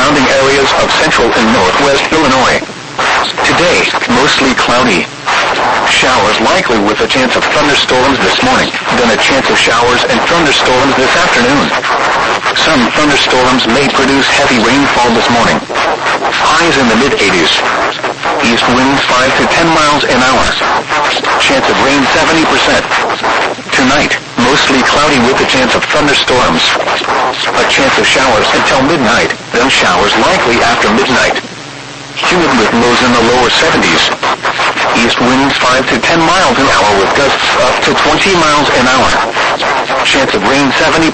surrounding areas of central and northwest Illinois. Today, mostly cloudy. Showers likely with a chance of thunderstorms this morning, then a chance of showers and thunderstorms this afternoon. Some thunderstorms may produce heavy rainfall this morning. Highs in the mid-80s. East winds 5 to 10 miles an hour. Chance of rain 70%. Tonight, mostly cloudy with a chance of thunderstorms. A chance of showers until midnight, then showers likely after midnight. Humid with lows in the lower 70s. East winds 5 to 10 miles an hour with gusts up to 20 miles an hour. Chance of rain 70%.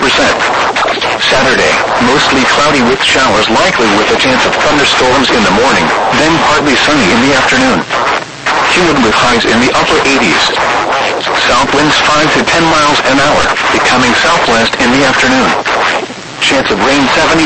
Saturday, mostly cloudy with showers likely with a chance of thunderstorms in the morning, then partly sunny in the afternoon. Humid with highs in the upper 80s. South winds 5 to 10 miles an hour, becoming southwest in the afternoon. Chance of rain 70%.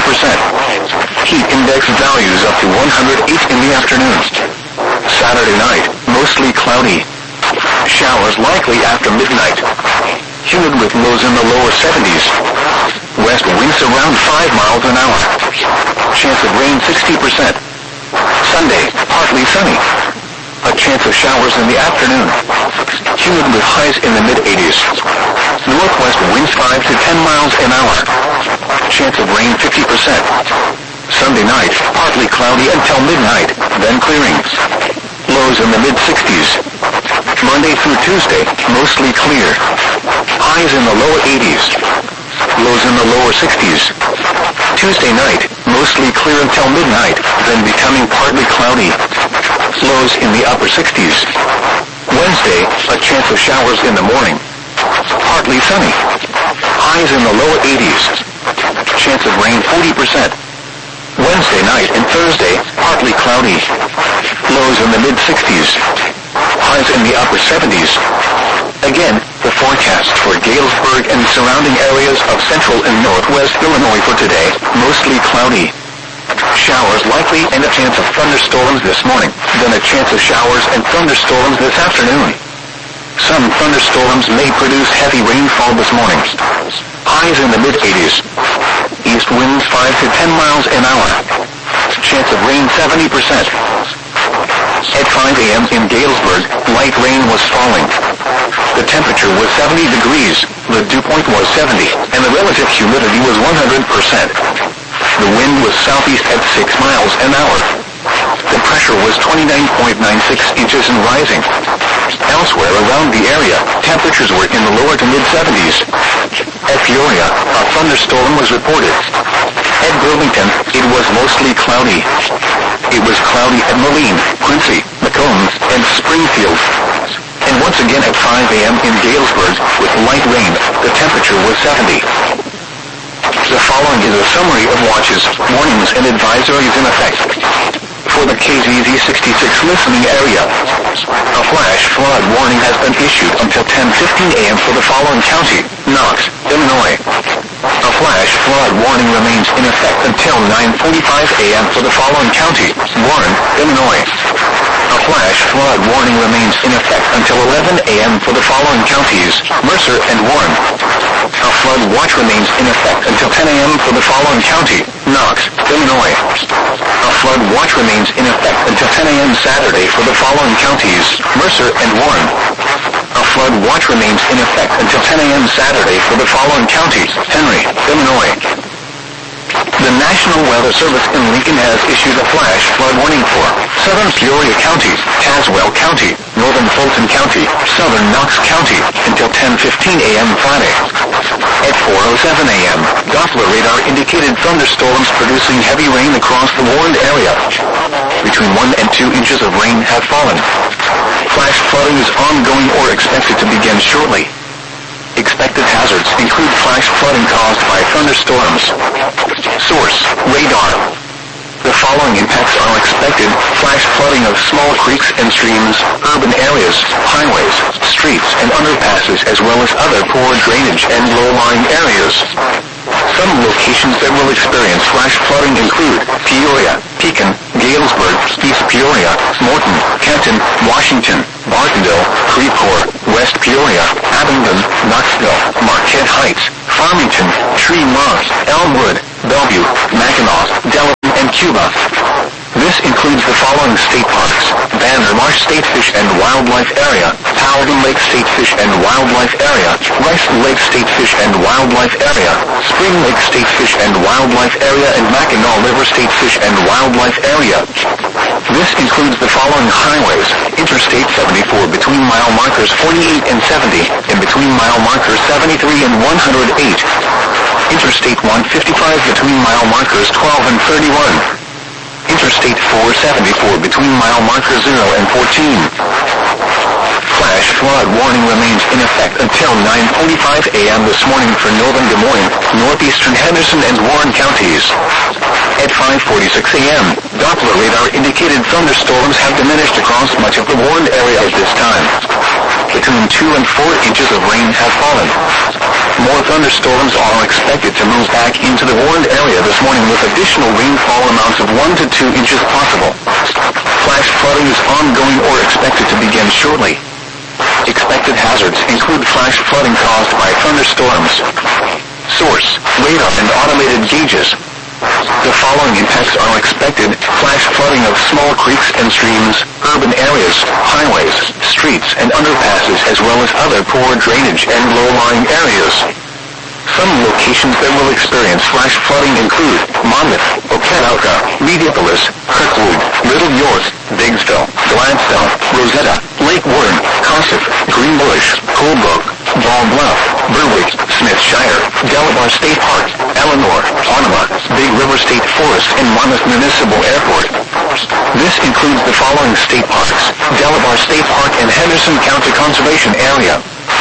Heat index values up to 108 in the afternoon. Saturday night, mostly cloudy. Showers likely after midnight. Humid with lows in the lower 70s. West winds around 5 miles an hour. Chance of rain 60%. Sunday, partly sunny. A chance of showers in the afternoon. Humid with highs in the mid-80s. Northwest winds 5 to 10 miles an hour. Chance of rain 50%. Sunday night, partly cloudy until midnight, then clearing. Lows in the mid-60s. Monday through Tuesday, mostly clear. Highs in the lower 80s. Lows in the lower 60s. Tuesday night, mostly clear until midnight, then becoming partly cloudy. Lows in the upper 60s. Wednesday, a chance of showers in the morning. Partly sunny. Highs in the lower 80s. Chance of rain 40%. Wednesday night and Thursday, partly cloudy. Lows in the mid-60s. Highs in the upper 70s. Again, the forecast for Galesburg and surrounding areas of central and northwest Illinois for today, mostly cloudy. Showers likely and a chance of thunderstorms this morning, then a chance of showers and thunderstorms this afternoon. Some thunderstorms may produce heavy rainfall this morning. Highs in the mid-80s. East winds 5 to 10 miles an hour. Chance of rain 70%. At 5 a.m. in Galesburg, light rain was falling. The temperature was 70 degrees, the dew point was 70, and the relative humidity was 100%. The wind was southeast at 6 miles an hour. The pressure was 29.96 inches and rising. Elsewhere around the area, temperatures were in the lower to mid-70s. At Peoria, a thunderstorm was reported. At Burlington, it was mostly cloudy. It was cloudy at Moline, Quincy, Macomb, and Springfield. And once again at 5 a.m. in Galesburg, with light rain, the temperature was 70. The following is a summary of watches, warnings, and advisories in effect. For the KZZ 66 listening area, a flash flood warning has been issued until 10:15 a.m. for the following county: Knox, Illinois. A flash flood warning remains in effect until 9:45 a.m. for the following county: Warren, Illinois. A flash flood warning remains in effect until 11 a.m. for the following counties: Mercer and Warren. A flood watch remains in effect until 10 a.m. for the following county: Knox, Illinois. A flood watch remains in effect until 10 a.m. Saturday for the following counties: Mercer and Warren. A flood watch remains in effect until 10 a.m. Saturday for the following counties: Henry, Illinois. The National Weather Service in Lincoln has issued a flash flood warning for southern Peoria County, Tazewell County, northern Fulton County, southern Knox County, until 10:15 a.m. Friday. At 4:07 a.m., Doppler radar indicated thunderstorms producing heavy rain across the warned area. Between 1 and 2 inches of rain have fallen. Flash flooding is ongoing or expected to begin shortly. Expected hazards include flash flooding caused by thunderstorms. Source: radar. The following impacts are expected: flash flooding of small creeks and streams, urban areas, highways, streets, and underpasses, as well as other poor drainage and low-lying areas. Some locations that will experience flash flooding include Peoria, Pekin, Galesburg, East Peoria, Morton, Kenton, Washington, Bartonville, Creve-Coeur, West Peoria, Abingdon, Knoxville, Marquette Heights, Farmington, Tremont, Elmwood, Bellevue, Mackinac, Delavan, and Cuba. This includes the following state parks: Banner Marsh State Fish and Wildlife Area, Paladin Lake State Fish and Wildlife Area, Rice Lake State Fish and Wildlife Area, Spring Lake State Fish and Wildlife Area, and Mackinac River State Fish and Wildlife Area. This includes the following highways: Interstate 74 between mile markers 48 and 70, and between mile markers 73 and 108. Interstate 155 between mile markers 12 and 31. Interstate 474 between mile markers 0 and 14. Flash flood warning remains in effect until 9:45 a.m. this morning for northern Des Moines, northeastern Henderson, and Warren counties. At 5:46 a.m., Doppler radar indicated thunderstorms have diminished across much of the warned area at this time. Between 2 and 4 inches of rain have fallen. More thunderstorms are expected to move back into the warned area this morning, with additional rainfall amounts of 1 to 2 inches possible. Flash flooding is ongoing or expected to begin shortly. Expected hazards include flash flooding caused by thunderstorms. Source: radar and automated gauges. The following impacts are expected: flash flooding of small creeks and streams, urban areas, highways, streets, and underpasses, as well as other poor drainage and low-lying areas. Some locations that will experience flash flooding include Monmouth, Okanawka, Mediapolis, Kirkwood, Little York, Biggsville, Gladstone, Rosetta, Lake Warren, Kossuth, Greenbush, Colebrook, Ball Bluff, Berwick, Smithshire, Delaware State Park, Eleanor, Onema, Big River State Forest, and Monmouth Municipal Airport. This includes the following state parks: Delaware State Park and Henderson County Conservation Area.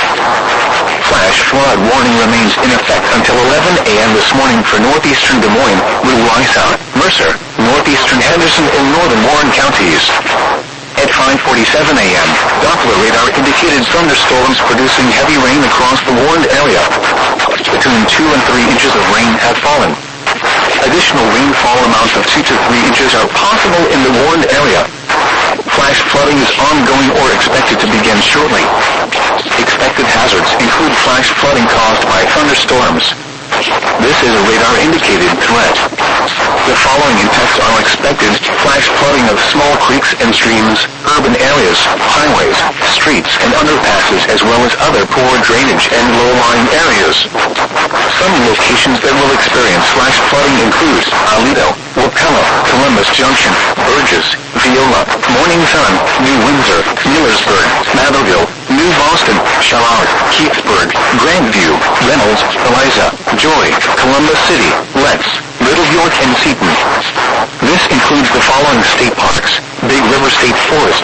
Flash flood warning remains in effect until 11 a.m. this morning for northeastern Des Moines, Little Lysa, Mercer, northeastern Henderson, and northern Warren counties. At 5:47 a.m., Doppler radar indicated thunderstorms producing heavy rain across the warned area. Between 2 and 3 inches of rain have fallen. Additional rainfall amounts of 2 to 3 inches are possible in the warned area. Flash flooding is ongoing or expected to begin shortly. Expected hazards include flash flooding caused by thunderstorms. This is a radar-indicated threat. The following impacts are expected: flash flooding of small creeks and streams, urban areas, highways, streets, and underpasses, as well as other poor drainage and low-lying areas. Some locations that will experience flash flooding include Aledo, Wapello, Columbus Junction, Burgess, Viola, Morning Sun, New Windsor, Millersburg, Matherville, New Boston, Charlotte, Keithsburg, Grandview, Reynolds, Eliza, Joy, Columbus City, Letts, Little York, and Seton. This includes the following state parks: Big River State Forest.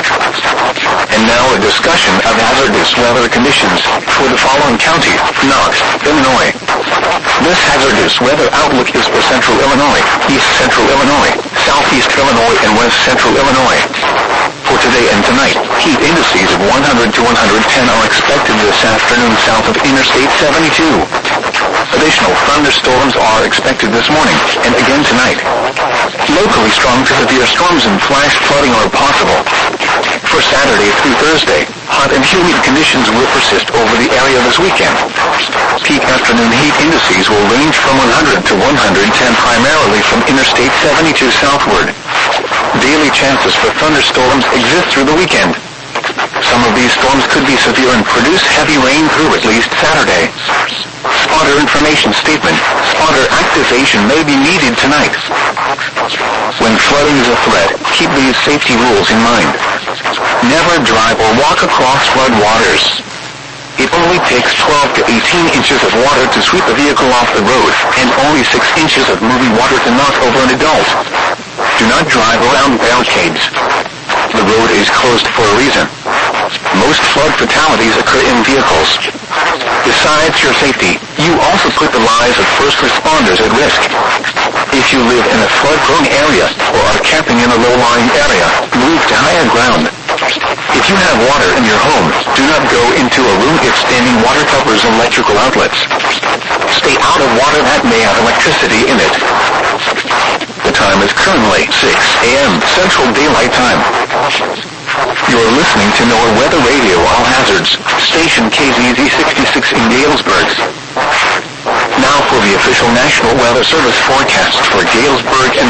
And now a discussion of hazardous weather conditions for the following county: Knox, Illinois. This hazardous weather outlook is for central Illinois, east central Illinois, southeast Illinois, and west central Illinois. For today and tonight, heat indices of 100 to 110 are expected this afternoon south of Interstate 72. Additional thunderstorms are expected this morning and again tonight. Locally strong to severe storms and flash flooding are possible. For Saturday through Thursday, hot and humid conditions will persist over the area this weekend. Peak afternoon heat indices will range from 100 to 110 primarily from Interstate 72 southward. Daily chances for thunderstorms exist through the weekend. Some of these storms could be severe and produce heavy rain through at least Saturday. Spotter information statement: spotter activation may be needed tonight. When flooding is a threat, keep these safety rules in mind. Never drive or walk across flood waters. It only takes 12 to 18 inches of water to sweep a vehicle off the road, and only 6 inches of moving water to knock over an adult. Do not drive around barricades. The road is closed for a reason. Most flood fatalities occur in vehicles. Besides your safety, you also put the lives of first responders at risk. If you live in a flood-prone area or are camping in a low-lying area, move to higher ground. If you have water in your home, do not go into a room if standing water covers electrical outlets. Stay out of water that may have electricity in it. The time is currently 6 a.m. Central Daylight Time. You're listening to NOAA Weather Radio All Hazards, station KZZ 66 in Galesburg. Now for the official National Weather Service forecast for Galesburg and